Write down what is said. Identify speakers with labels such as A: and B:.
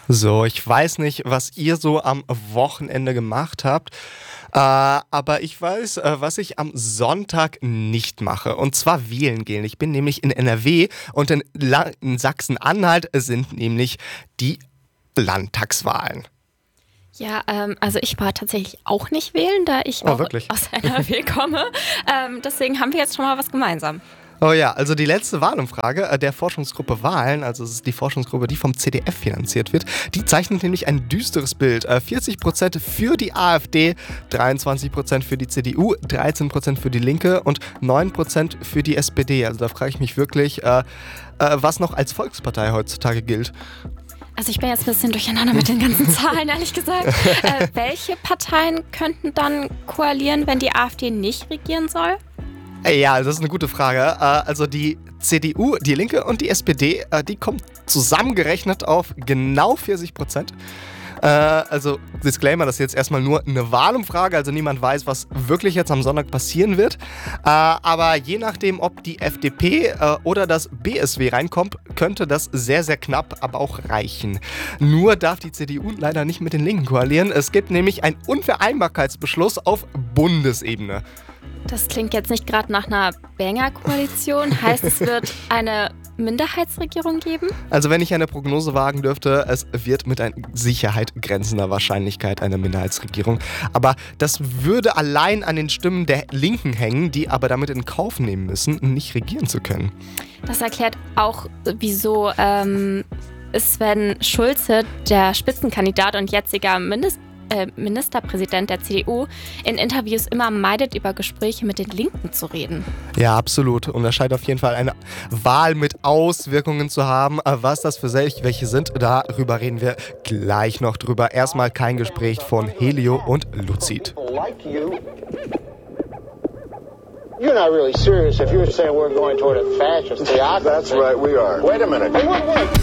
A: So, ich weiß nicht, was ihr so am Wochenende gemacht habt, aber ich weiß, was ich am Sonntag nicht mache. Und zwar wählen gehen. Ich bin nämlich in NRW und in Sachsen-Anhalt sind nämlich die Landtagswahlen.
B: Ja, also ich war tatsächlich auch nicht wählen, da ich auch
A: Wirklich?
B: aus NRW komme. Deswegen haben wir jetzt schon mal was gemeinsam.
A: Oh ja, also die letzte Wahlumfrage der Forschungsgruppe Wahlen, also es ist die Forschungsgruppe, die vom CDF finanziert wird, die zeichnet nämlich ein düsteres Bild. 40% für die AfD, 23% für die CDU, 13% für die Linke und 9% für die SPD. Also da frage ich mich wirklich, was noch als Volkspartei heutzutage gilt.
B: Also ich bin jetzt ein bisschen durcheinander mit den ganzen Zahlen, ehrlich gesagt. Welche Parteien könnten dann koalieren, wenn die AfD nicht regieren soll?
A: Ja, das ist eine gute Frage. Also die CDU, die Linke und die SPD, die kommen zusammengerechnet auf genau 40%. Also Disclaimer, das ist jetzt erstmal nur eine Wahlumfrage, also niemand weiß, was wirklich jetzt am Sonntag passieren wird. Aber je nachdem, ob die FDP oder das BSW reinkommt, könnte das sehr, sehr knapp, aber auch reichen. Nur darf die CDU leider nicht mit den Linken koalieren. Es gibt nämlich einen Unvereinbarkeitsbeschluss auf Bundesebene.
B: Das klingt jetzt nicht gerade nach einer Banger-Koalition. Heißt, es wird eine Minderheitsregierung geben?
A: Also wenn ich eine Prognose wagen dürfte, es wird mit einer Sicherheit grenzender Wahrscheinlichkeit eine Minderheitsregierung. Aber das würde allein an den Stimmen der Linken hängen, die aber damit in Kauf nehmen müssen, nicht regieren zu können.
B: Das erklärt auch, wieso Sven Schulze, der Spitzenkandidat und jetziger Ministerpräsident der CDU, in Interviews immer meidet, über Gespräche mit den Linken zu reden.
A: Ja, absolut. Und er scheint auf jeden Fall eine Wahl mit Auswirkungen zu haben. Was das für welche sind, darüber reden wir gleich noch drüber. Erstmal kein Gespräch von Helio und Luzid.
C: You're not really serious if you're saying we're going toward a fascist theocracy.
D: That's right, we are.
C: Wait a minute.